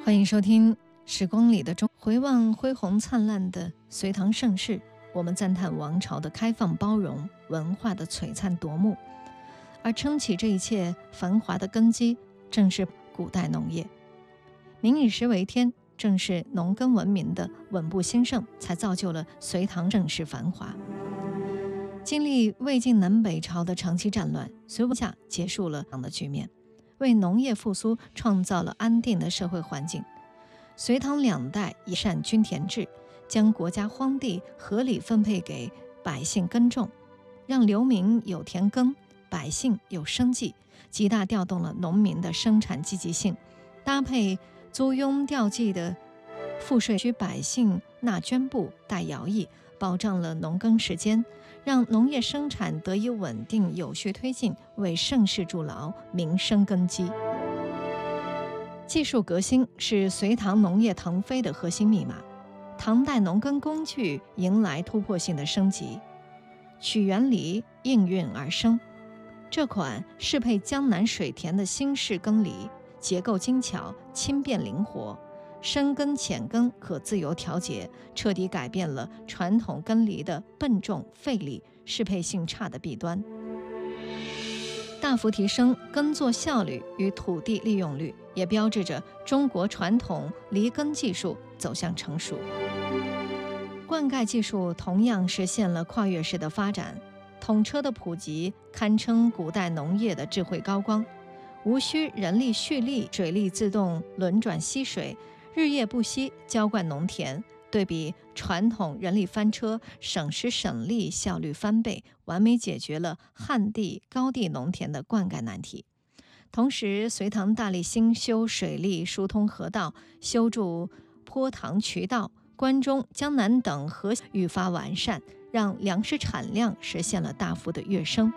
欢迎收听《时光里的中》，回望恢宏灿烂的隋唐盛世，我们赞叹王朝的开放包容，文化的璀璨夺目。而撑起这一切繁华的根基，正是古代农业。民以食为天，正是农耕文明的稳步兴盛，才造就了隋唐盛世繁华。经历魏晋南北朝的长期战乱，隋文下结束了这样的局面，为农业复苏创造了安定的社会环境。隋唐两代以善均田制，将国家荒地合理分配给百姓耕种，让流民有田耕，百姓有生计，极大调动了农民的生产积极性。搭配租庸调剂的赋税，许百姓纳绢布戴徭役，保障了农耕时间，让农业生产得以稳定有序推进，为盛世筑牢，民生根基。技术革新是隋唐农业腾飞的核心密码。唐代农耕工具迎来突破性的升级，取原理应运而生。这款适配江南水田的新式耕犁，结构精巧，轻便灵活，深耕浅耕可自由调节，彻底改变了传统耕犁的笨重费力、适配性差的弊端，大幅提升耕作效率与土地利用率，也标志着中国传统犁耕技术走向成熟。灌溉技术同样实现了跨越式的发展，统车的普及堪称古代农业的智慧高光，无需人力蓄力，水力自动轮转吸水，日夜不息浇灌农田。对比传统人力翻车，省时省力，效率翻倍，完美解决了旱地高地农田的灌溉难题。同时，隋唐大力兴修水利，疏通河道，修筑坡塘渠道，关中、江南等河愈发完善，让粮食产量实现了大幅的跃升。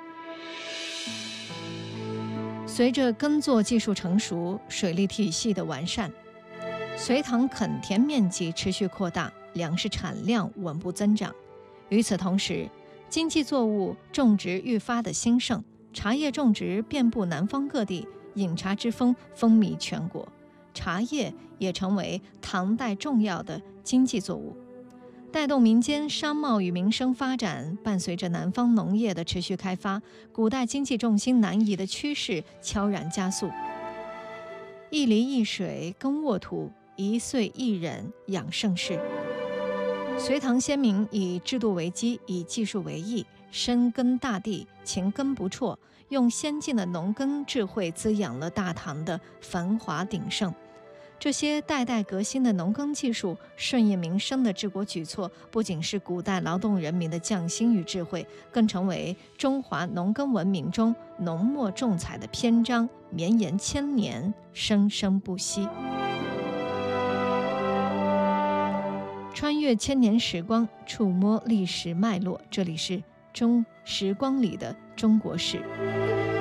随着耕作技术成熟，水利体系的完善，隋唐垦田面积持续扩大，粮食产量稳步增长。与此同时，经济作物种植愈发的兴盛，茶叶种植遍布南方各地，饮茶之风风靡全国，茶叶也成为唐代重要的经济作物，带动民间商贸与民生发展。伴随着南方农业的持续开发，古代经济重心南移的趋势悄然加速。一犁一水耕沃土，一岁一忍养盛世。隋唐先民以制度为基，以技术为翼，深耕大地，勤耕不辍，用先进的农耕智慧滋养了大唐的繁华鼎盛。这些代代革新的农耕技术，顺应民生的治国举措，不仅是古代劳动人民的匠心与智慧，更成为中华农耕文明中浓墨重彩的篇章，绵延千年，生生不息。穿越千年时光，触摸历史脉络，这里是时光里的中国史。